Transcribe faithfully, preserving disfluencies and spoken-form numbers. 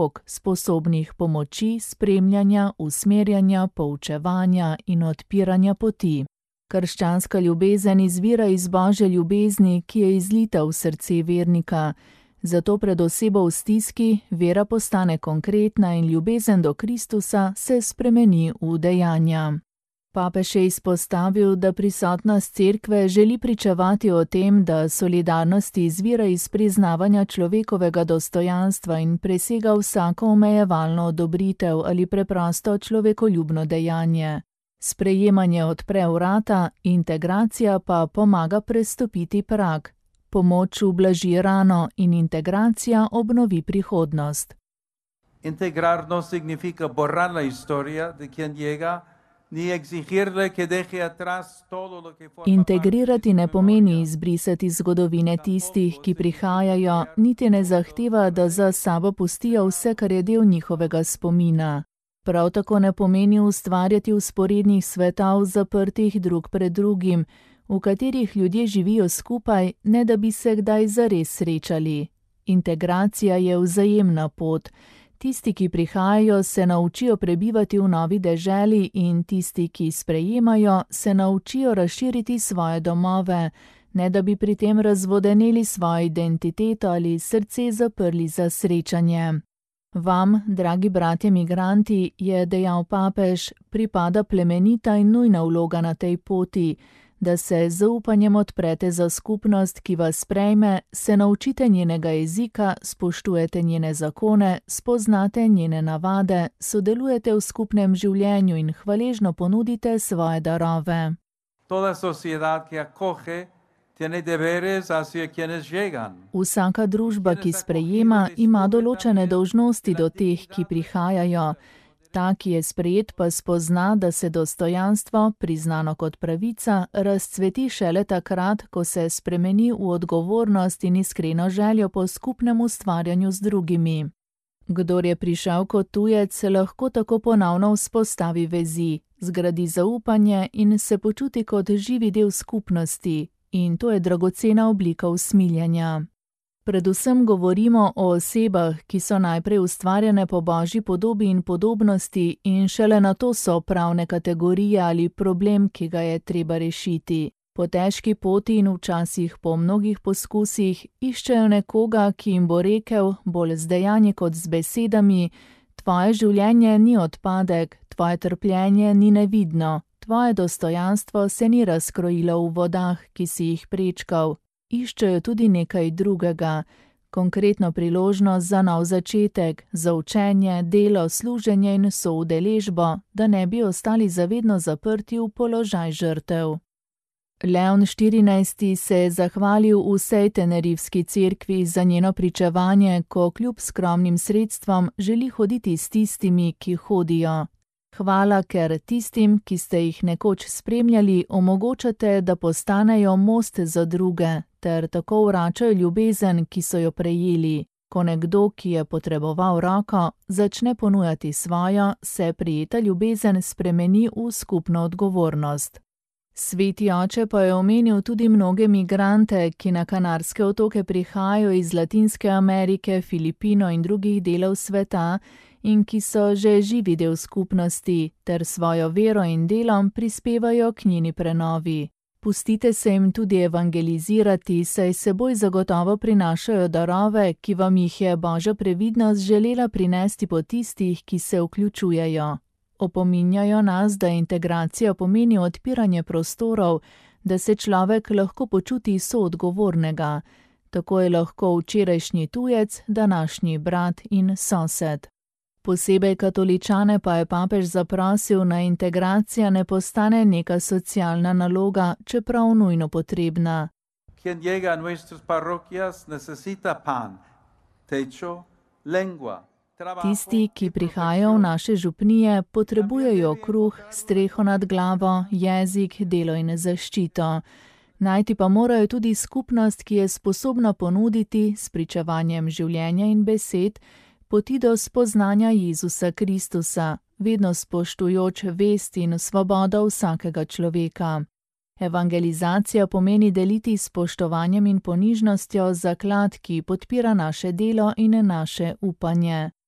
rok, sposobnih pomoči, spremljanja, usmerjanja, poučevanja in odpiranja poti. Krščanska ljubezen izvira iz Božje ljubezni, ki je izlita v srce vernika. Zato pred osebo v stiski vera postane konkretna in ljubezen do Kristusa se spremeni v dejanja. Papež je izpostavil, da prisotnost cerkve želi pričevati o tem, da solidarnost izvira iz priznavanja človekovega dostojanstva in presega vsako omejevalno odobritev ali preprosto človekoljubno dejanje. Sprejemanje odpre vrata, integracija pa pomaga prestopiti prag. Pomoč ublaži rano in integracija obnovi prihodnost. Integrar no significa borrar la historia de quien llega, ni exigirle que deje atrás todo lo que forma. Integrirati ne pomeni izbrisati zgodovine tistih, ki prihajajo, niti ne zahteva, da za sabo pustijo vse, kar je del njihovega spomina. Prav tako ne pomeni ustvarjati vzporednih svetov zaprtih drug pred drugim, v katerih ljudje živijo skupaj, ne da bi se kdaj zares srečali. Integracija je vzajemna pot. Tisti, ki prihajajo, se naučijo prebivati v novi deželi in tisti, ki sprejemajo, se naučijo razširiti svoje domove, ne da bi pri tem razvodeneli svojo identiteto ali srce zaprli za srečanje. Vam, dragi bratje migranti, je dejal papež, pripada plemenita in nujna vloga na tej poti, da se z zaupanjem odprete za skupnost, ki vas sprejme, se naučite njenega jezika, spoštujete njene zakone, spoznate njene navade, sodelujete v skupnem življenju in hvaležno ponudite svoje darove. Toda sociedad que acoge tiene deberes hacia quienes llegan. Vsaka družba, ki sprejema, ima določene dolžnosti do teh, ki prihajajo. Ta, ki je sprejet, pa spozna, da se dostojanstvo, priznano kot pravica, razcveti šele takrat, ko se spremeni v odgovornost in iskreno željo po skupnem ustvarjanju z drugimi. Kdor je prišel kot tujec, lahko tako ponovno vzpostavi vezi, zgradi zaupanje in se počuti kot živi del skupnosti. In to je dragocena oblika usmiljenja. Predvsem govorimo o osebah, ki so najprej ustvarjene po Božji podobi in podobnosti in šele nato so pravne kategorije ali problem, ki ga je treba rešiti. Po težki poti in včasih po mnogih poskusih iščejo nekoga, ki jim bo rekel, bolj z dejanji kot z besedami, tvoje življenje ni odpadek, tvoje trpljenje ni nevidno, tvoje dostojanstvo se ni razkrojilo v vodah, ki si jih prečkal. Iščejo tudi nekaj drugega, konkretno priložnost za nov začetek, za učenje, delo, služenje in soudeležbo, da ne bi ostali zavedno zaprti v položaj žrtev. Leon štirinajsti se je zahvalil vsej Tenerifski cerkvi za njeno pričevanje, ko kljub skromnim sredstvom želi hoditi s tistimi, ki hodijo. Hvala, ker tistim, ki ste jih nekoč spremljali, omogočate, da postanejo most za druge, ter tako vračajo ljubezen, ki so jo prejeli. Ko nekdo, ki je potreboval roko, začne ponujati svojo, se prijeta ljubezen spremeni v skupno odgovornost. Sveti oče pa je omenil tudi mnoge migrante, ki na Kanarske otoke prihajajo iz Latinske Amerike, Filipino in drugih delov sveta, in ki so že živi del skupnosti, ter svojo vero in delom prispevajo k njeni prenovi. Pustite se jim tudi evangelizirati, saj seboj zagotovo prinašajo darove, ki vam jih je Božja previdnost želela prinesti po tistih, ki se vključujejo. Opominjajo nas, da integracija pomeni odpiranje prostorov, da se človek lahko počuti soodgovornega. Tako je lahko včerajšnji tujec, današnji brat in sosed. Posebej katoličane pa je papež zaprosil, naj integracija ne postane neka socialna naloga, čeprav nujno potrebna. Quien llega a nuestras parroquias necesita pan, techo, lengua. Tisti, ki prihajajo v naše župnije, potrebujejo kruh, streho nad glavo, jezik, delo in zaščito. Najti pa morajo tudi skupnost, ki je sposobna ponuditi s pričevanjem življenja in besed poti do spoznanja Jezusa Kristusa, vedno spoštujoč vest in svobodo vsakega človeka. Evangelizacija pomeni deliti s spoštovanjem in ponižnostjo zaklad, ki podpira naše delo in naše upanje.